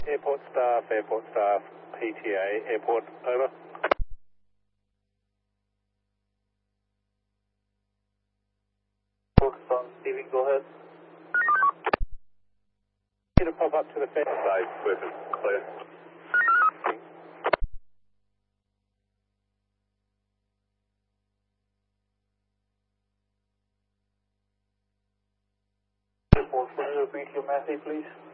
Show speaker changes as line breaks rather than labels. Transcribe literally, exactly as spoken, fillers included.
Airport staff, airport staff, P T A, airport, over.
Focus on Stevie, go ahead.
Get a pop up to the fence. Side, weapon, clear.
Airport, can you repeat your message, please?